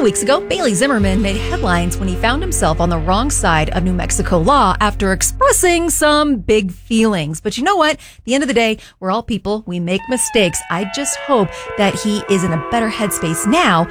couple weeks ago, Bailey Zimmerman made headlines when he found himself on the wrong side of New Mexico law after expressing some big feelings. But you know what? At the end of the day, we're all people. We make mistakes. I just hope that he is in a better headspace now